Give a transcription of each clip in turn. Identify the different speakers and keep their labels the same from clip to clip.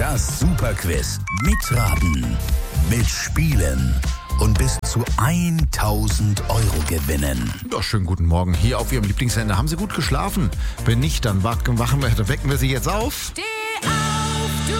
Speaker 1: Das Superquiz. Mitraten, mitspielen und bis zu 1.000 Euro gewinnen.
Speaker 2: Ja, schönen guten Morgen hier auf Ihrem Lieblingssender. Haben Sie gut geschlafen? Wenn nicht, dann wecken wir Sie jetzt auf.
Speaker 3: Steh auf, du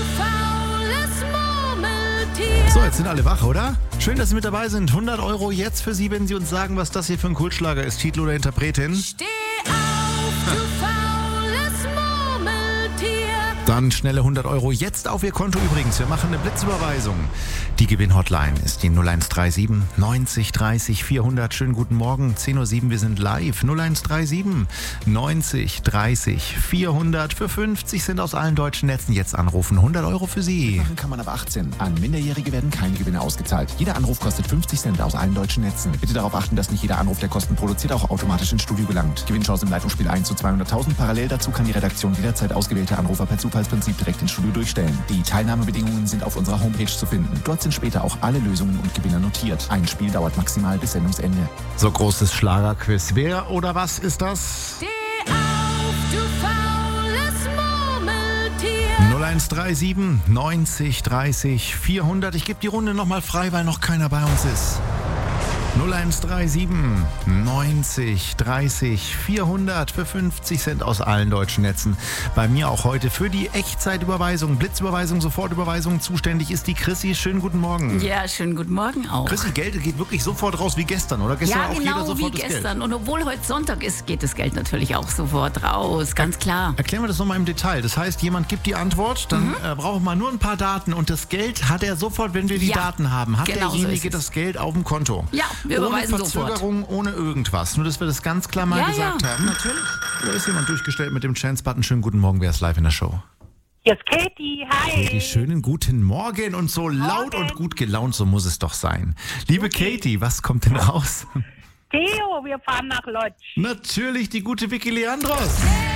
Speaker 3: faules Murmeltier.
Speaker 2: So, jetzt sind alle wach, oder? Schön, dass Sie mit dabei sind. 100 Euro jetzt für Sie, wenn Sie uns sagen, was das hier für ein Kultschlager ist. Titel oder Interpretin?
Speaker 3: Steh auf, du faules Murmeltier.
Speaker 2: Dann schnelle 100 Euro jetzt auf Ihr Konto übrigens. Wir machen eine Blitzüberweisung. Die Gewinnhotline ist die 0137 90 30 400. Schönen guten Morgen, 10.07 Uhr, wir sind live. 0137 90 30 400. Für 50 sind aus allen deutschen Netzen jetzt anrufen. 100 Euro für Sie.
Speaker 4: Machen kann man ab 18. An Minderjährige werden keine Gewinne ausgezahlt. Jeder Anruf kostet 50 Cent aus allen deutschen Netzen. Bitte darauf achten, dass nicht jeder Anruf, der Kosten produziert, auch automatisch ins Studio gelangt. Gewinnchance im Leitungsspiel 1 zu 200.000. Parallel dazu kann die Redaktion jederzeit ausgewählte Anrufer per Zufallsprinzip direkt ins Studio durchstellen. Die Teilnahmebedingungen sind auf unserer Homepage zu finden. Dort sind später auch alle Lösungen und Gewinner notiert. Ein Spiel dauert maximal bis Sendungsende.
Speaker 2: So, großes Schlagerquiz. Wer oder was ist das?
Speaker 3: Steh auf, du faules Murmeltier.
Speaker 2: 0137 90 30 400. Ich gebe die Runde nochmal frei, weil noch keiner bei uns ist. 0137 90 30 400 für 50 Cent aus allen deutschen Netzen. Bei mir auch heute für die Echtzeitüberweisung, Blitzüberweisung, Sofortüberweisung zuständig ist die Chrissy. Schönen guten Morgen.
Speaker 3: Ja, schönen guten Morgen auch.
Speaker 2: Chrissy, Geld geht wirklich sofort raus wie gestern, oder? Gestern
Speaker 3: Ja,
Speaker 2: auch jeder
Speaker 3: genau wie
Speaker 2: sofort das Geld.
Speaker 3: gestern. Und obwohl heute Sonntag ist, geht das Geld natürlich auch sofort raus. Ganz klar.
Speaker 2: Erklären wir das nochmal im Detail. Das heißt, jemand gibt die Antwort, dann brauchen wir nur ein paar Daten und das Geld hat er sofort, wenn wir die
Speaker 3: Ja,
Speaker 2: Daten haben. Hat
Speaker 3: genau so
Speaker 2: derjenige
Speaker 3: ist es.
Speaker 2: das Geld auf dem Konto.
Speaker 3: Ja, wir überweisen
Speaker 2: ohne
Speaker 3: sofort.
Speaker 2: Verzögerung, ohne irgendwas. Nur, dass wir das ganz klar mal
Speaker 3: Ja,
Speaker 2: gesagt
Speaker 3: ja,
Speaker 2: haben.
Speaker 3: natürlich.
Speaker 2: Da ist jemand durchgestellt mit dem Chance-Button. Schönen guten Morgen, wer ist live in der Show?
Speaker 5: Hier ist Katie, hi.
Speaker 2: Katie, schönen guten Morgen und so laut und gut gelaunt, so muss es doch sein. Liebe Katie, was kommt denn raus?
Speaker 5: Theo, wir fahren nach Lodz.
Speaker 2: Natürlich die gute Vicky Leandros.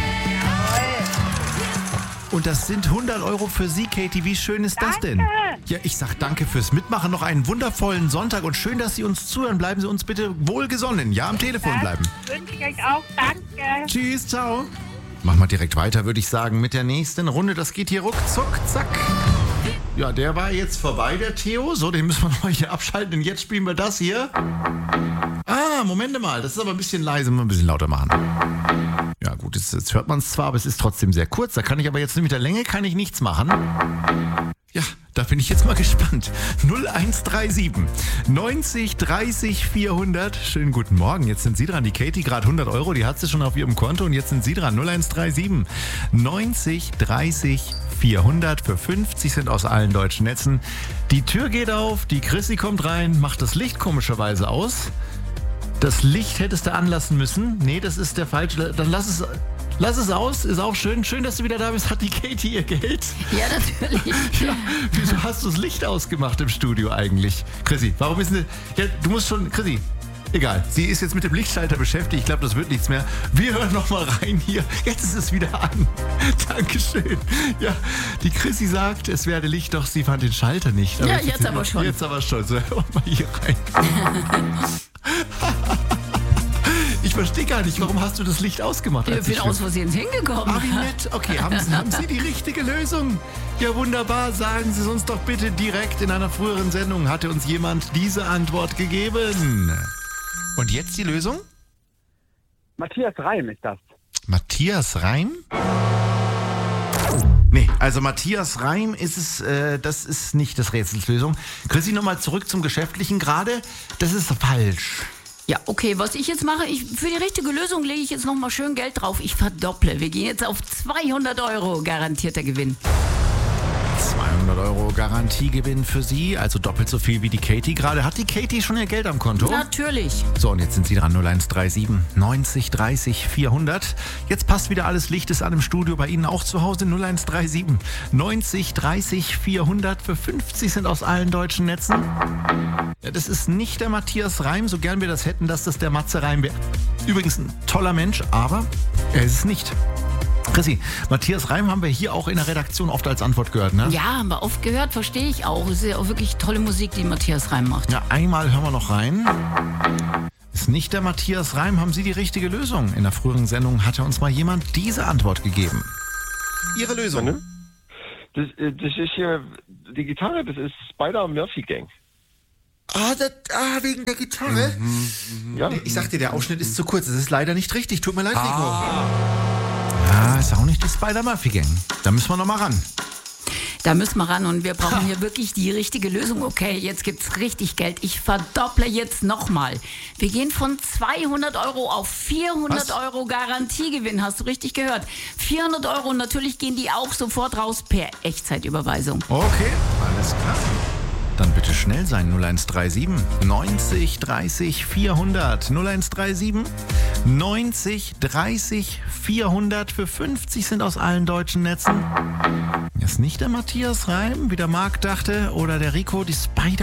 Speaker 2: Und das sind 100 Euro für Sie, Katie. Wie schön ist das denn?
Speaker 5: Danke.
Speaker 2: Ja, ich sag danke fürs Mitmachen. Noch einen wundervollen Sonntag und schön, dass Sie uns zuhören. Bleiben Sie uns bitte wohlgesonnen. Ja, am Telefon bleiben.
Speaker 5: Wünsche ich euch auch, danke.
Speaker 2: Tschüss, ciao. Machen wir direkt weiter, würde ich sagen, mit der nächsten Runde. Das geht hier ruckzuck, zack. Ja, der war jetzt vorbei, der Theo. So, den müssen wir nochmal hier abschalten. Und jetzt spielen wir das hier. Ah, Moment mal. Das ist aber ein bisschen leise. Mal ein bisschen lauter machen. Ja gut, jetzt hört man es zwar, aber es ist trotzdem sehr kurz. Da kann ich aber jetzt mit der Länge kann ich nichts machen. Ja, da bin ich jetzt mal gespannt. 0137 90 30 400. Schönen guten Morgen. Jetzt sind Sie dran. Die Katie, gerade 100 Euro, die hat sie schon auf ihrem Konto. Und jetzt sind Sie dran. 0137 90 30 400 für 50 sind aus allen deutschen Netzen. Die Tür geht auf, die Chrissy kommt rein, macht das Licht komischerweise aus. Das Licht hättest du anlassen müssen. Nee, das ist der falsche. Dann lass es aus. Ist auch schön. Schön, dass du wieder da bist. Hat die Katie ihr Geld?
Speaker 3: Ja, natürlich.
Speaker 2: Ja. Wieso hast du das Licht ausgemacht im Studio eigentlich? Chrissy, warum ist denn... Ja, du musst schon... Chrissy, egal. Sie ist jetzt mit dem Lichtschalter beschäftigt. Ich glaube, das wird nichts mehr. Wir hören noch mal rein hier. Jetzt ist es wieder an. Dankeschön. Ja, die Chrissy sagt, es werde Licht, doch sie fand den Schalter nicht.
Speaker 3: Ja, jetzt aber schon.
Speaker 2: Jetzt aber schon. So, hören wir mal hier rein. Ich verstehe gar nicht, warum hast du das Licht ausgemacht?
Speaker 3: Ich bin aus Versehen hingekommen.
Speaker 2: Ah, wie nett. Okay, haben Sie die richtige Lösung? Ja, wunderbar. Sagen Sie es uns doch bitte direkt. In einer früheren Sendung hatte uns jemand diese Antwort gegeben. Und jetzt die Lösung?
Speaker 6: Matthias Reim ist das.
Speaker 2: Matthias Reim? Nee, also Matthias Reim ist es, das ist nicht das Rätselslösung. Chrissy, nochmal zurück zum Geschäftlichen gerade. Das ist falsch.
Speaker 3: Ja, okay, was ich jetzt mache, für die richtige Lösung lege ich jetzt nochmal schön Geld drauf. Ich verdopple. Wir gehen jetzt auf 200 Euro garantierter Gewinn.
Speaker 2: 200 Euro Garantiegewinn für Sie, also doppelt so viel wie die Katie gerade. Hat die Katie schon ihr Geld am Konto?
Speaker 3: Natürlich.
Speaker 2: So, und jetzt sind Sie dran, 0137 90 30 400. Jetzt passt wieder alles, Licht ist an im Studio, bei Ihnen auch zu Hause. 0137 90 30 400 für 50 sind aus allen deutschen Netzen. Ja, das ist nicht der Matthias Reim, so gern wir das hätten, dass das der Matze Reim wäre. Übrigens ein toller Mensch, aber er ist es nicht. Chrissy, Matthias Reim haben wir hier auch in der Redaktion oft als Antwort gehört, ne?
Speaker 3: Ja, haben wir oft gehört, verstehe ich auch. Es ist ja auch wirklich tolle Musik, die Matthias Reim macht.
Speaker 2: Ja, einmal hören wir noch rein. Ist nicht der Matthias Reim, haben Sie die richtige Lösung? In der früheren Sendung hatte uns mal jemand diese Antwort gegeben. Ihre Lösung?
Speaker 7: Das ist hier, die Gitarre, das ist Spider-Murphy-Gang.
Speaker 2: Wegen der Gitarre?
Speaker 7: Ja.
Speaker 2: Ich sag dir, der Ausschnitt ist zu kurz. Das ist leider nicht richtig. Tut mir leid, Rico. Ja, ist auch nicht die Spider-Murphy-Gang. Da müssen wir noch mal ran.
Speaker 3: Da müssen wir ran und wir brauchen hier wirklich die richtige Lösung. Okay, jetzt gibt's richtig Geld. Ich verdopple jetzt nochmal. Wir gehen von 200 Euro auf 400 Euro Garantiegewinn. Hast du richtig gehört? 400 Euro und natürlich gehen die auch sofort raus per Echtzeitüberweisung.
Speaker 2: Okay, alles klar. Dann bitte schnell sein. 0137 90 30 400. 0137 90 30 400 für 50 sind aus allen deutschen Netzen. Ist nicht der Matthias Reim, wie der Marc dachte, oder der Rico, die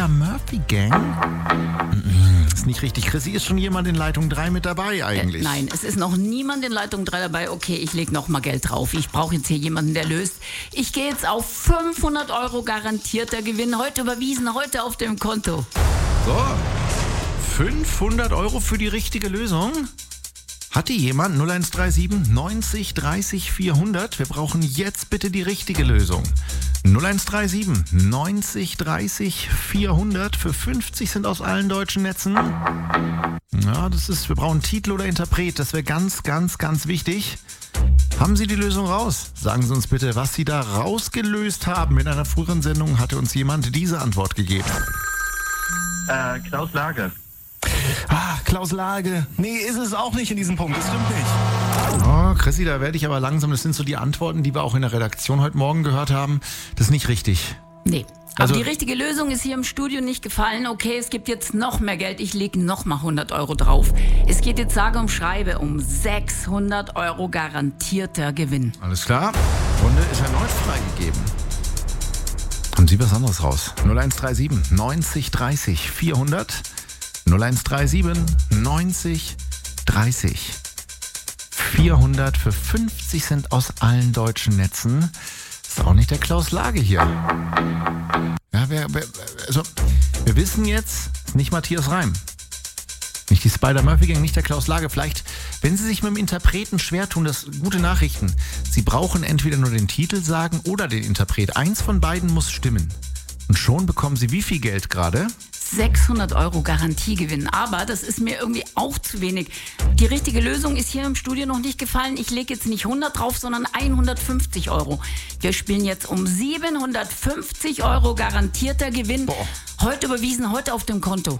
Speaker 2: Spider-Murphy-Gang? Ist nicht richtig. Chrissy, ist schon jemand in Leitung 3 mit dabei eigentlich?
Speaker 3: Nein, es ist noch niemand in Leitung 3 dabei. Okay, ich lege noch mal Geld drauf. Ich brauche jetzt hier jemanden, der löst. Ich gehe jetzt auf 500 Euro garantierter Gewinn. Heute überwiesen, heute auf dem Konto.
Speaker 2: So, 500 Euro für die richtige Lösung. Hat die jemand? 0137 90 30 400. Wir brauchen jetzt bitte die richtige Lösung. 0137 90 30 400. Für 50 sind aus allen deutschen Netzen. Ja, wir brauchen Titel oder Interpret. Das wäre ganz, ganz, ganz wichtig. Haben Sie die Lösung raus? Sagen Sie uns bitte, was Sie da rausgelöst haben. In einer früheren Sendung hatte uns jemand diese Antwort gegeben.
Speaker 8: Klaus Lage.
Speaker 9: Klaus Lage. Nee, ist es auch nicht in diesem Punkt. Das stimmt nicht.
Speaker 2: Oh, Chrissy, da werde ich aber langsam. Das sind so die Antworten, die wir auch in der Redaktion heute Morgen gehört haben. Das ist nicht richtig.
Speaker 3: Nee.
Speaker 2: Also,
Speaker 3: aber die richtige Lösung ist hier im Studio nicht gefallen. Okay, es gibt jetzt noch mehr Geld. Ich lege noch mal 100 Euro drauf. Es geht jetzt sage und schreibe um 600 Euro garantierter Gewinn.
Speaker 2: Alles klar. Runde ist erneut freigegeben. Haben Sie was anderes raus? 0137 90 30 400. 0137 90 30 400 für 50 sind aus allen deutschen Netzen. Ist auch nicht der Klaus Lage hier. Ja, wir wissen jetzt, ist nicht Matthias Reim. Nicht die Spider-Murphy-Gang, nicht der Klaus Lage. Vielleicht, wenn Sie sich mit dem Interpreten schwer tun, das gute Nachrichten. Sie brauchen entweder nur den Titel sagen oder den Interpret. Eins von beiden muss stimmen. Und schon bekommen Sie wie viel Geld gerade?
Speaker 3: 600 Euro Garantiegewinn. Aber das ist mir irgendwie auch zu wenig. Die richtige Lösung ist hier im Studio noch nicht gefallen. Ich lege jetzt nicht 100 drauf, sondern 150 Euro. Wir spielen jetzt um 750 Euro garantierter Gewinn.
Speaker 2: Boah.
Speaker 3: Heute überwiesen, heute auf dem Konto.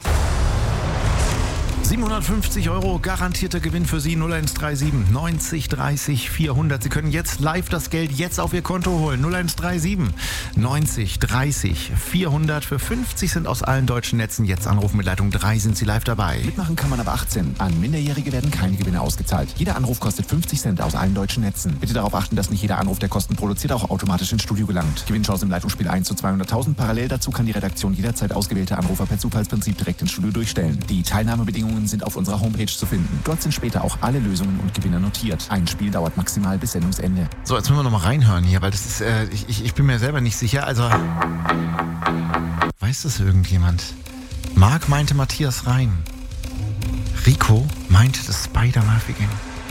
Speaker 2: 750 Euro garantierter Gewinn für Sie. 0137 90 30 400. Sie können jetzt live das Geld jetzt auf Ihr Konto holen. 0137 90 30 400. Für 50 sind aus allen deutschen Netzen. Jetzt anrufen mit Leitung 3 sind Sie live dabei.
Speaker 4: Mitmachen kann man ab 18. An Minderjährige werden keine Gewinne ausgezahlt. Jeder Anruf kostet 50 Cent aus allen deutschen Netzen. Bitte darauf achten, dass nicht jeder Anruf, der Kosten produziert, auch automatisch ins Studio gelangt. Gewinnchance im Leitungsspiel 1 zu 200.000. Parallel dazu kann die Redaktion jederzeit ausgewählte Anrufer per Zufallsprinzip direkt ins Studio durchstellen. Die Teilnahmebedingungen sind auf unserer Homepage zu finden. Dort sind später auch alle Lösungen und Gewinner notiert. Ein Spiel dauert maximal bis Sendungsende.
Speaker 2: So, jetzt müssen wir noch mal reinhören hier, weil das ist, ich bin mir selber nicht sicher. Also, weiß das irgendjemand? Marc meinte Matthias Reim. Rico meinte das Spider-Murphy-Gang.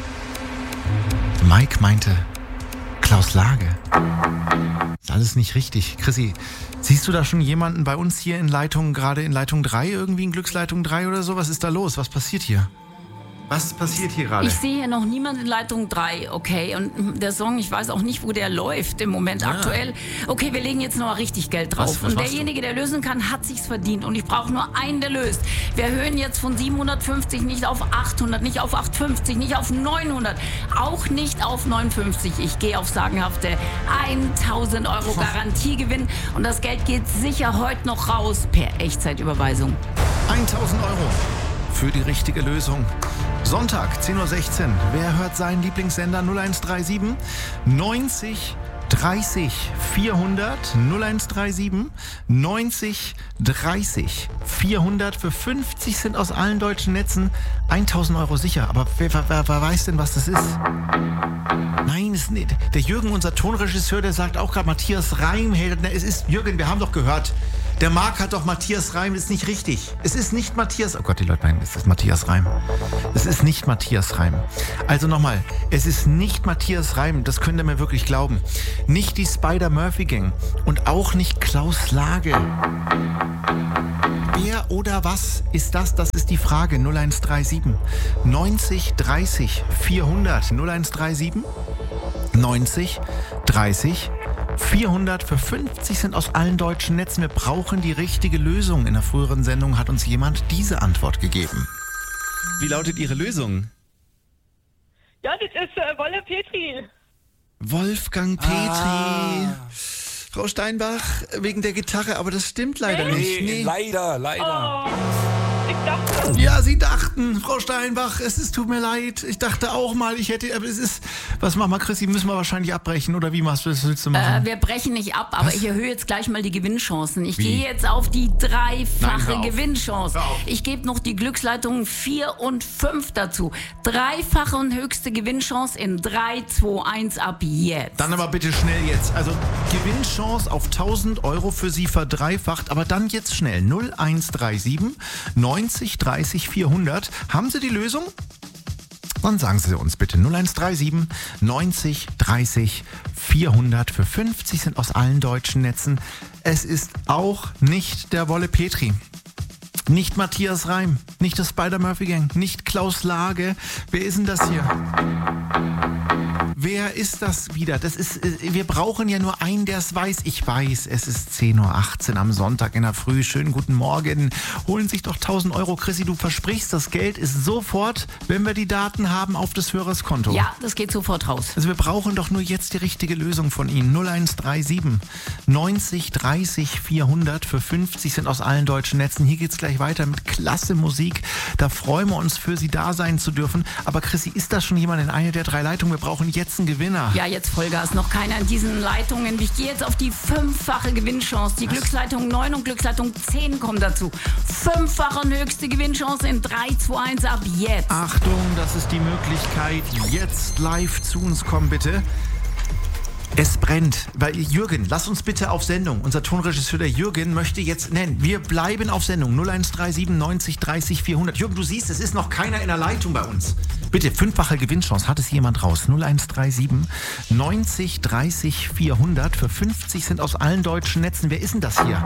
Speaker 2: Mike meinte Klaus Lage. Ist alles nicht richtig. Chrissy, siehst du da schon jemanden bei uns hier in Leitung, gerade in Leitung 3, irgendwie in Glücksleitung 3 oder so? Was ist da los? Was passiert hier? Was passiert hier gerade?
Speaker 3: Ich sehe hier noch niemanden in Leitung 3, okay. Und der Song, ich weiß auch nicht, wo der läuft im Moment aktuell. Okay, wir legen jetzt noch mal richtig Geld drauf.
Speaker 2: Was
Speaker 3: und derjenige, der lösen kann, hat sich's verdient. Und ich brauche nur einen, der löst. Wir erhöhen jetzt von 750 nicht auf 800, nicht auf 850, nicht auf 900, auch nicht auf 950. Ich gehe auf sagenhafte 1000 Euro Garantiegewinn. Und das Geld geht sicher heute noch raus per Echtzeitüberweisung.
Speaker 2: 1000 Euro für die richtige Lösung. Sonntag, 10.16 Uhr. Wer hört seinen Lieblingssender? 0137 90 30 400. 0137 90 30 400. Für 50 sind aus allen deutschen Netzen 1000 Euro sicher. Aber wer weiß denn, was das ist? Nein, ist nicht. Der Jürgen, unser Tonregisseur, der sagt auch gerade Matthias Reim. Hey, es ist Jürgen, wir haben doch gehört. Der Marc hat doch Matthias Reim, ist nicht richtig. Es ist nicht Matthias... Oh Gott, die Leute meinen, es ist Matthias Reim. Es ist nicht Matthias Reim. Also nochmal, es ist nicht Matthias Reim, das könnt ihr mir wirklich glauben. Nicht die Spider-Murphy-Gang und auch nicht Klaus Lage. Wer oder was ist das? Das ist die Frage. 0137 90 30 400. 0137 90 30 400 für 50 Cent aus allen deutschen Netzen. Wir brauchen die richtige Lösung. In der früheren Sendung hat uns jemand diese Antwort gegeben. Wie lautet Ihre Lösung?
Speaker 5: Ja, das ist Wolle Petri.
Speaker 2: Wolfgang Petri. Frau Steinbach, wegen der Gitarre, aber das stimmt leider nicht. Nee.
Speaker 8: Leider.
Speaker 5: Oh, ich dachte...
Speaker 2: Ja, Sie dachten, Frau Steinbach, tut mir leid. Ich dachte auch mal, aber es ist... Was machen wir, Chrissy? Müssen wir wahrscheinlich abbrechen, oder wie machst du das? Willst du machen?
Speaker 3: Wir brechen nicht ab, aber ich erhöhe jetzt gleich mal die Gewinnchancen. Ich
Speaker 2: Wie?
Speaker 3: gehe jetzt auf die dreifache
Speaker 2: Nein, hör auf.
Speaker 3: Gewinnchance.
Speaker 2: Hör auf.
Speaker 3: Ich gebe noch die Glücksleitungen 4 und 5 dazu. Dreifache und höchste Gewinnchance in 3, 2, 1 ab jetzt.
Speaker 2: Dann aber bitte schnell jetzt. Also Gewinnchance auf 1.000 Euro für Sie verdreifacht, aber dann jetzt schnell. 0137 90 30 400. Haben Sie die Lösung? Dann sagen Sie uns bitte 0137 90 30 400 für 50 Cent aus allen deutschen Netzen. Es ist auch nicht der Wolle Petri. Nicht Matthias Reim, nicht das Spider-Murphy-Gang, nicht Klaus Lage. Wer ist denn das hier? Wer ist das wieder? Wir brauchen ja nur einen, der es weiß. Ich weiß, es ist 10.18 Uhr am Sonntag in der Früh. Schönen guten Morgen. Holen sich doch 1.000 Euro. Chrissy, du versprichst, das Geld ist sofort, wenn wir die Daten haben, auf des Hörers Konto.
Speaker 3: Ja, das geht sofort raus.
Speaker 2: Also wir brauchen doch nur jetzt die richtige Lösung von Ihnen. 0137 90 30 400 für 50 Cent aus allen deutschen Netzen. Hier geht's gleich weiter mit klasse Musik. Da freuen wir uns, für Sie da sein zu dürfen. Aber Chrissy, ist da schon jemand in einer der 3 Leitungen? Wir brauchen jetzt einen Gewinner.
Speaker 3: Ja, jetzt Vollgas. Noch keiner in diesen Leitungen. Ich gehe jetzt auf die 5-fache Gewinnchance. Die Glücksleitung 9 und Glücksleitung 10 kommen dazu. 5-fache und höchste Gewinnchance in 3, 2, 1 ab jetzt.
Speaker 2: Achtung, das ist die Möglichkeit. Jetzt live zu uns kommen, bitte. Es brennt, weil Jürgen, lass uns bitte auf Sendung. Unser Tonregisseur, der Jürgen, möchte jetzt nennen. Wir bleiben auf Sendung. 0137 90 30 400. Jürgen, du siehst, es ist noch keiner in der Leitung bei uns. Bitte, 5-fache Gewinnchance. Hat es jemand raus? 0137 90 30 400 für 50 Cent aus allen deutschen Netzen. Wer ist denn das hier?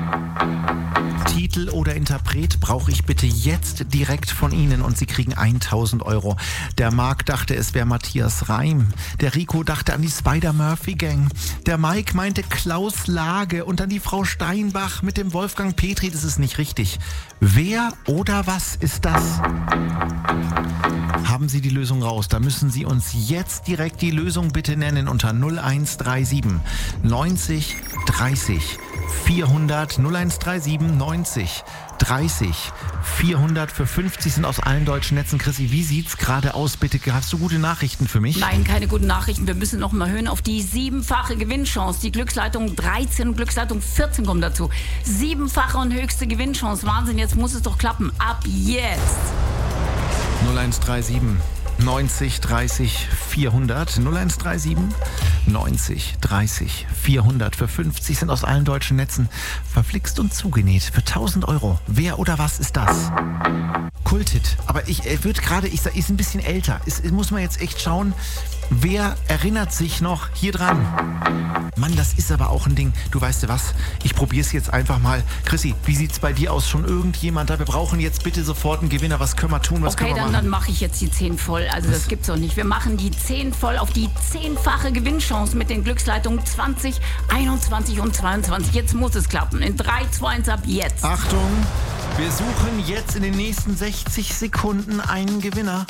Speaker 2: Titel oder Interpret brauche ich bitte jetzt direkt von Ihnen und Sie kriegen 1.000 Euro. Der Marc dachte, es wäre Matthias Reim. Der Rico dachte an die Spider-Murphy-Gang. Der Mike meinte Klaus Lage und dann die Frau Steinbach mit dem Wolfgang Petri. Das ist nicht richtig. Wer oder was ist das? Haben Sie die Lösung raus? Da müssen Sie uns jetzt direkt die Lösung bitte nennen unter 0137 90 30 400 0137 90 30 400 für 50 sind aus allen deutschen Netzen. Chrissy, wie sieht's gerade aus? Bitte, hast du gute Nachrichten für mich?
Speaker 3: Nein, keine guten Nachrichten. Wir müssen noch mal hören auf die 7-fache Gewinnchance. Die Glücksleitung 13 und Glücksleitung 14 kommen dazu. 7-fache und höchste Gewinnchance. Wahnsinn, jetzt muss es doch klappen. Ab jetzt.
Speaker 2: 0137 90 30 400 0137 90 30 400 für 50 sind aus allen deutschen Netzen verflixt und zugenäht für 1.000 Euro. Wer oder was ist das? Kulthit. Aber er wird gerade, ist ein bisschen älter. Muss man jetzt echt schauen, wer erinnert sich noch hier dran? Mann, das ist aber auch ein Ding. Du weißt du was? Ich probiere es jetzt einfach mal. Chrissy, wie sieht's bei dir aus? Schon irgendjemand da? Wir brauchen jetzt bitte sofort einen Gewinner. Was können wir tun? Was können wir machen?
Speaker 3: Dann mache ich jetzt die 10 voll. Also das gibt's doch nicht. Wir machen die 10 voll auf die 10-fache Gewinnchance mit den Glücksleitungen 20, 21 und 22. Jetzt muss es klappen. In 3, 2, 1 ab jetzt.
Speaker 2: Achtung, wir suchen jetzt in den nächsten 60 Sekunden einen Gewinner.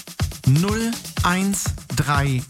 Speaker 2: 0137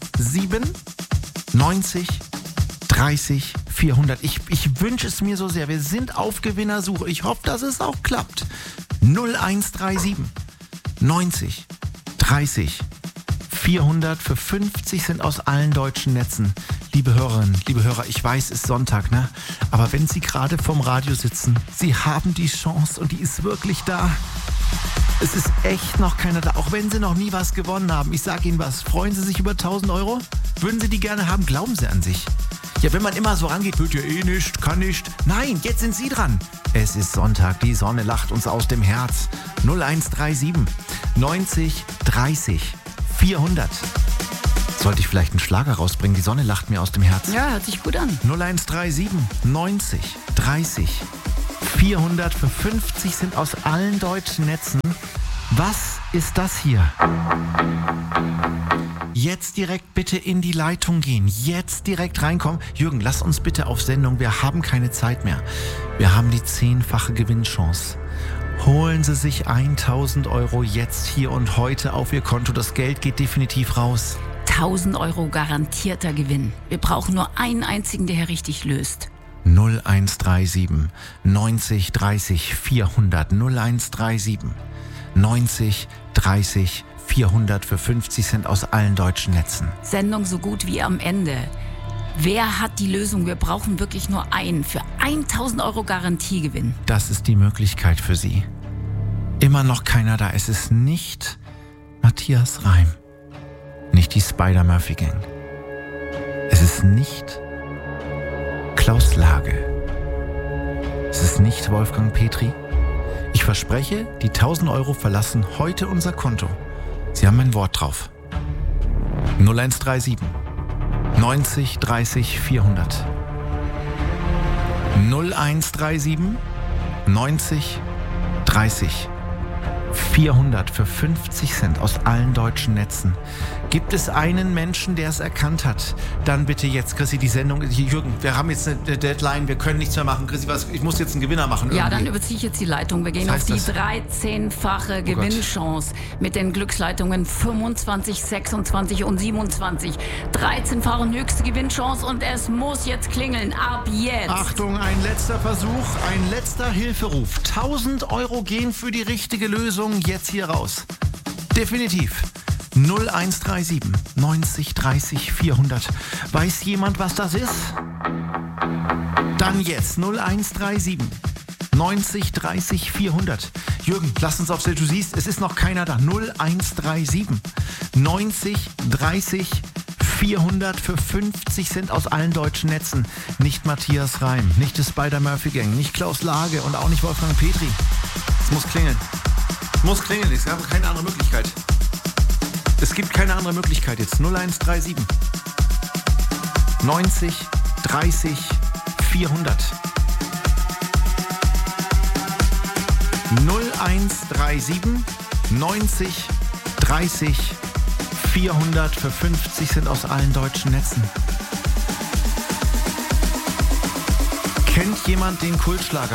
Speaker 2: 90 30 400. Ich wünsche es mir so sehr. Wir sind auf Gewinnersuche. Ich hoffe, dass es auch klappt. 0137 90 30 400 für 50 sind aus allen deutschen Netzen. Liebe Hörerinnen, liebe Hörer, ich weiß, es ist Sonntag, ne? Aber wenn Sie gerade vorm Radio sitzen, Sie haben die Chance und die ist wirklich da. Es ist echt noch keiner da, auch wenn Sie noch nie was gewonnen haben. Ich sage Ihnen was, freuen Sie sich über 1.000 Euro? Würden Sie die gerne haben? Glauben Sie an sich? Ja, wenn man immer so rangeht, wird ja eh nicht, kann nicht. Nein, jetzt sind Sie dran. Es ist Sonntag, die Sonne lacht uns aus dem Herz. 0137 90 30 400. Sollte ich vielleicht einen Schlager rausbringen? Die Sonne lacht mir aus dem Herz.
Speaker 3: Ja, hört sich gut an.
Speaker 2: 0137 90 30 400 für 50 sind aus allen deutschen Netzen. Was ist das hier? Jetzt direkt bitte in die Leitung gehen. Jetzt direkt reinkommen. Jürgen, lass uns bitte auf Sendung. Wir haben keine Zeit mehr. Wir haben die 10-fache Gewinnchance. Holen Sie sich 1.000 Euro jetzt hier und heute auf Ihr Konto. Das Geld geht definitiv raus.
Speaker 3: 1.000 Euro garantierter Gewinn. Wir brauchen nur einen einzigen, der hier richtig löst.
Speaker 2: 0137 90 30 400. 0137 90 30 400 für 50 Cent aus allen deutschen Netzen.
Speaker 3: Sendung so gut wie am Ende. Wer hat die Lösung? Wir brauchen wirklich nur einen für 1.000 Euro Garantiegewinn.
Speaker 2: Das ist die Möglichkeit für Sie. Immer noch keiner da. Es ist nicht Matthias Reim. Nicht die Spider-Murphy-Gang. Es ist nicht Klaus Lage. Es ist nicht Wolfgang Petri. Ich verspreche, die 1.000 Euro verlassen heute unser Konto. Sie haben mein Wort drauf. 0137 90 30 400. 0137 90 30 400 für 50 Cent aus allen deutschen Netzen. Gibt es einen Menschen, der es erkannt hat? Dann bitte jetzt, Chrissy, die Sendung. Jürgen, wir haben jetzt eine Deadline, wir können nichts mehr machen. Chrissy, ich muss jetzt einen Gewinner machen. Irgendwie.
Speaker 3: Ja, dann überziehe ich jetzt die Leitung. Wir gehen auf die 13-fache Gewinnchance mit den Glücksleitungen 25, 26 und 27. 13-fache höchste Gewinnchance und es muss jetzt klingeln. Ab jetzt.
Speaker 2: Achtung, ein letzter Versuch, ein letzter Hilferuf. 1.000 Euro gehen für die richtige Lösung jetzt hier raus. Definitiv. 0137 90 30 400. Weiß jemand, was das ist? Dann jetzt 0137 90 30 400. Jürgen, lass uns auf, du siehst, es ist noch keiner da. 0137 90 30 400 für 50 Cent aus allen deutschen Netzen. Nicht Matthias Reim, nicht die Spider-Murphy-Gang, nicht Klaus Lage und auch nicht Wolfgang Petri. Es muss klingeln. Muss klingeln, es gab keine andere Möglichkeit. Es gibt keine andere Möglichkeit jetzt. 0137 90 30 400. 0137 90 30 400 für 50 sind aus allen deutschen Netzen. Kennt jemand den Kultschlager?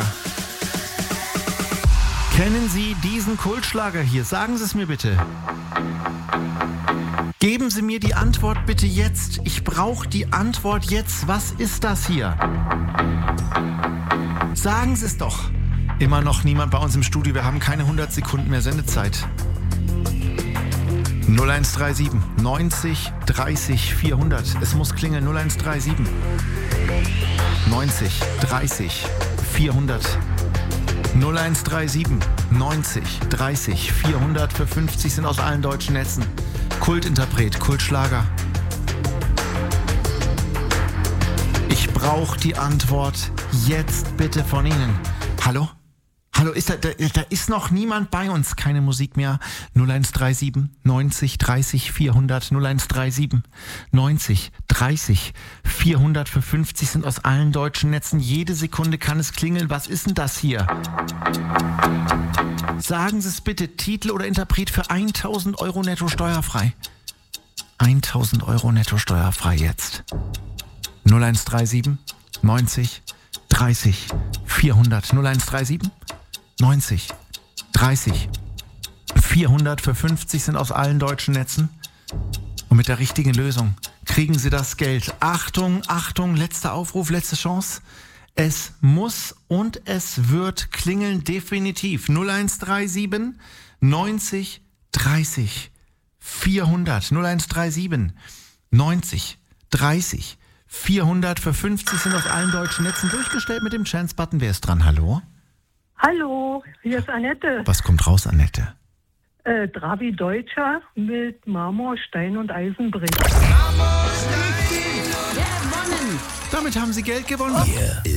Speaker 2: Kennen Sie diesen Kultschlager hier? Sagen Sie es mir bitte. Geben Sie mir die Antwort bitte jetzt. Ich brauche die Antwort jetzt. Was ist das hier? Sagen Sie es doch. Immer noch niemand bei uns im Studio. Wir haben keine 100 Sekunden mehr Sendezeit. 0137 90 30 400. Es muss klingeln. 0137 90 30 400. 0137 90 30 400 für 50 sind aus allen deutschen Netzen. Kultinterpret, Kultschlager. Ich brauche die Antwort jetzt bitte von Ihnen. Hallo? Hallo, da ist noch niemand bei uns. Keine Musik mehr. 0137 90 30 400. 0137 90 30 400 für 50 sind aus allen deutschen Netzen. Jede Sekunde kann es klingeln. Was ist denn das hier? Sagen Sie es bitte. Titel oder Interpret für 1.000 Euro netto steuerfrei. 1.000 Euro netto steuerfrei jetzt. 0137 90 30 400. 0137 90 30 400 für 50 sind aus allen deutschen Netzen. Und mit der richtigen Lösung kriegen Sie das Geld. Achtung, Achtung, letzter Aufruf, letzte Chance. Es muss und es wird klingeln, definitiv. 0137 90 30 400. 0137 90 30 400 für 50 sind aus allen deutschen Netzen durchgestellt mit dem Chance-Button. Wer ist dran? Hallo?
Speaker 5: Hallo, hier ist Annette.
Speaker 2: Was kommt raus, Annette?
Speaker 5: Dravi Deutscher mit Marmor, Stein und Eisenbrich.
Speaker 3: Gewonnen!
Speaker 2: Damit haben Sie Geld gewonnen.
Speaker 1: Hier